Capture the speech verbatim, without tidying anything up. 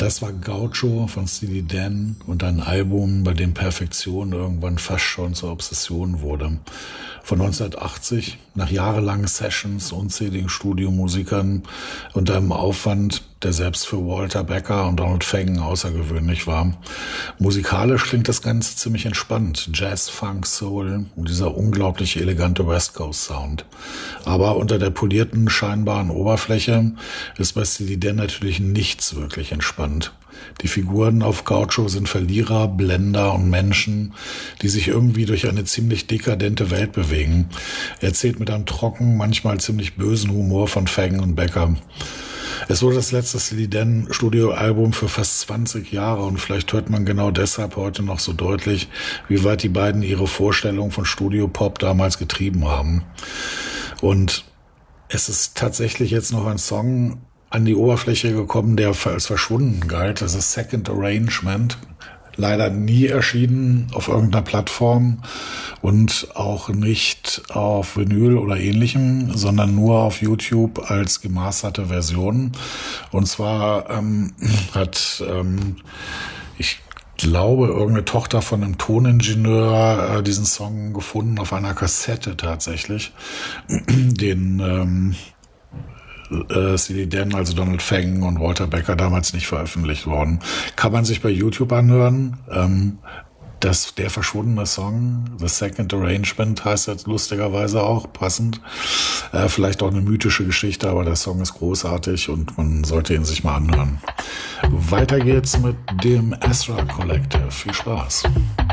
Das war Gaucho von Steely Dan und ein Album, bei dem Perfektion irgendwann fast schon zur Obsession wurde. Von neunzehnhundertachtzig, nach jahrelangen Sessions, unzähligen Studiomusikern und einem Aufwand, der selbst für Walter Becker und Donald Fagen außergewöhnlich war. Musikalisch klingt das Ganze ziemlich entspannt. Jazz, Funk, Soul und dieser unglaublich elegante West Coast Sound. Aber unter der polierten, scheinbaren Oberfläche ist bei Steely Dan natürlich nichts wirklich entspannt. Die Figuren auf Gaucho sind Verlierer, Blender und Menschen, die sich irgendwie durch eine ziemlich dekadente Welt bewegen. Er erzählt mit einem trocken, manchmal ziemlich bösen Humor von Fagen und Becker. Es wurde das letzte Steely Dan Studioalbum für fast zwanzig Jahre und vielleicht hört man genau deshalb heute noch so deutlich, wie weit die beiden ihre Vorstellung von Studio-Pop damals getrieben haben. Und es ist tatsächlich jetzt noch ein Song an die Oberfläche gekommen, der als verschwunden galt. Das ist Second Arrangement. Leider nie erschienen auf irgendeiner Plattform und auch nicht auf Vinyl oder ähnlichem, sondern nur auf YouTube als gemasterte Version. Und zwar ähm, hat, ähm, ich glaube, irgendeine Tochter von einem Toningenieur äh, diesen Song gefunden auf einer Kassette tatsächlich. Den ähm, äh, Steely Dan, also Donald Fagen und Walter Becker, damals nicht veröffentlicht worden. Kann man sich bei YouTube anhören. Ähm, das, der verschwundene Song, The Second Arrangement, heißt jetzt lustigerweise auch, passend. Äh, vielleicht auch eine mythische Geschichte, aber der Song ist großartig und man sollte ihn sich mal anhören. Weiter geht's mit dem Ezra Collective. Viel Spaß.